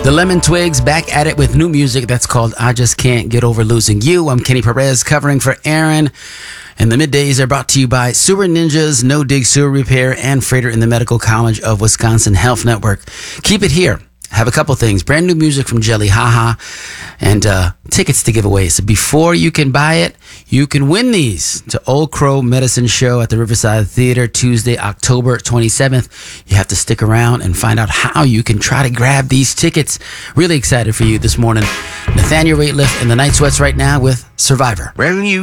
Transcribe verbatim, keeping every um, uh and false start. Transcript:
The Lemon Twigs back at it with new music that's called I Just Can't Get Over Losing You. I'm Kenny Perez covering for Aaron. And the middays are brought to you by Sewer Ninjas, No Dig Sewer Repair, and Freighter in the Medical College of Wisconsin Health Network. Keep it here. Have a couple things. Brand new music from Jelly Haha and uh, tickets to give away. So before you can buy it, you can win these to Old Crow Medicine Show at the Riverside Theater Tuesday, October twenty-seventh. You have to stick around and find out how you can try to grab these tickets. Really excited for you this morning. Nathaniel Rateliff and the Night Sweats right now with Survivor. When you